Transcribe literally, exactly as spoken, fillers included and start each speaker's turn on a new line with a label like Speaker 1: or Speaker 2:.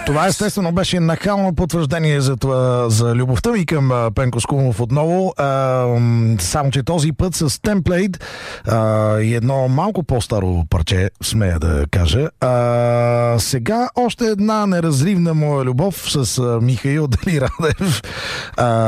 Speaker 1: Това естествено беше нахално потвърждение за това, за любовта ми към а, Пенко Скумов отново. А, само, че този път с Template а, и едно малко по-старо парче, смея да кажа. А, сега още една неразривна моя любов с а, Михаил Дали Радев. А,